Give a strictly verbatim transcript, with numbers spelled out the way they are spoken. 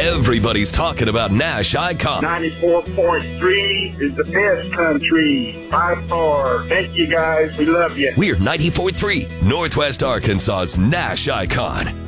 Everybody's talking about Nash Icon. ninety-four point three is the best country by far. Thank you, guys. We love you. We're ninety-four point three, Northwest Arkansas's Nash Icon.